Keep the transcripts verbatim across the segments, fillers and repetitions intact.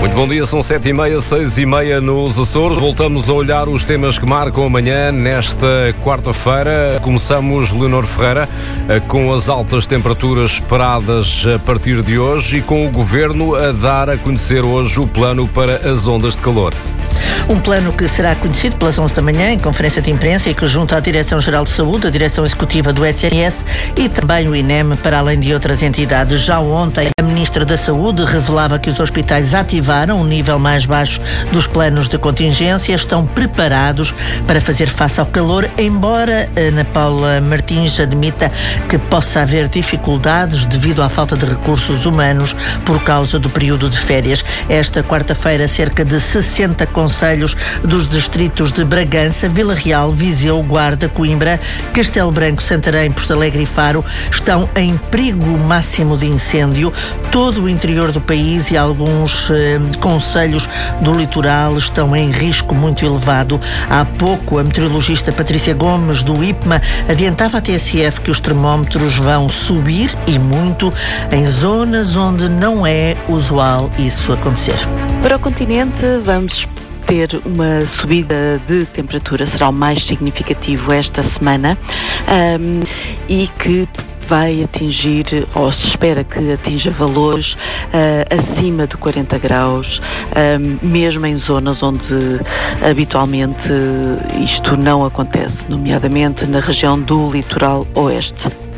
Muito bom dia, são sete e meia, seis e meia nos Açores. Voltamos a olhar os temas que marcam amanhã, nesta quarta-feira. Começamos, Leonor Ferreira, com as altas temperaturas esperadas a partir de hoje e com o Governo a dar a conhecer hoje o plano para as ondas de calor. Um plano que será conhecido pelas onze da manhã em conferência de imprensa e que junta a Direção-Geral de Saúde, a Direção Executiva do S N S e também o I N E M, para além de outras entidades. Já ontem, a Ministra da Saúde revelava que os hospitais ativaram o nível mais baixo dos planos de contingência, estão preparados para fazer face ao calor, embora Ana Paula Martins admita que possa haver dificuldades devido à falta de recursos humanos por causa do período de férias. Esta quarta-feira, cerca de sessenta concelhos dos distritos de Bragança, Vila Real, Viseu, Guarda, Coimbra, Castelo Branco, Santarém, Porto Alegre e Faro estão em perigo máximo de incêndio. Todo o interior do país e alguns eh, concelhos do litoral estão em risco muito elevado. Há pouco, a meteorologista Patrícia Gomes, do I P M A, adiantava à T S F que os termómetros vão subir, e muito, em zonas onde não é usual isso acontecer. Para o continente, vamos ter uma subida de temperatura, será o mais significativo esta semana, um, e que vai atingir, ou se espera que atinja valores uh, acima de quarenta graus, um, mesmo em zonas onde habitualmente isto não acontece, nomeadamente na região do litoral oeste.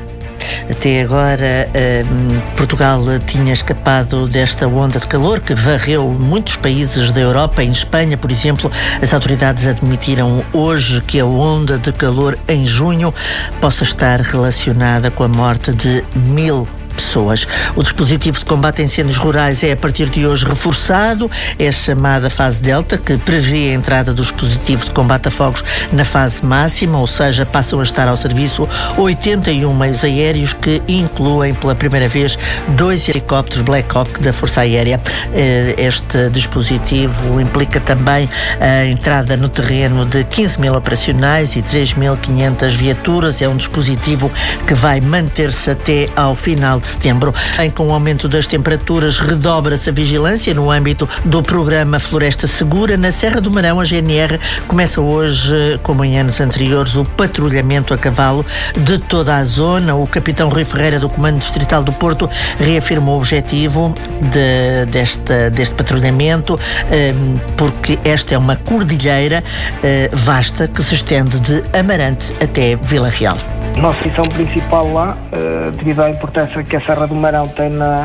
Até agora, eh, Portugal tinha escapado desta onda de calor que varreu muitos países da Europa. Em Espanha, por exemplo, as autoridades admitiram hoje que a onda de calor em junho possa estar relacionada com a morte de mil pessoas. O dispositivo de combate a incêndios rurais é a partir de hoje reforçado. É a chamada fase Delta, que prevê a entrada dos dispositivos de combate a fogos na fase máxima, ou seja, passam a estar ao serviço oitenta e um meios aéreos, que incluem pela primeira vez dois helicópteros Black Hawk da Força Aérea. Este dispositivo implica também a entrada no terreno de quinze mil operacionais e três mil e quinhentas viaturas. É um dispositivo que vai manter-se até ao final de setembro. Em com o aumento das temperaturas, redobra-se a vigilância no âmbito do programa Floresta Segura. Na Serra do Marão, a G N R começa hoje, como em anos anteriores, o patrulhamento a cavalo de toda a zona. O capitão Rui Ferreira, do Comando Distrital do Porto, reafirma o objetivo de, deste, deste patrulhamento, porque esta é uma cordilheira vasta que se estende de Amarante até Vila Real. Nossa missão principal lá, devido à importância que a Serra do Marão tem na,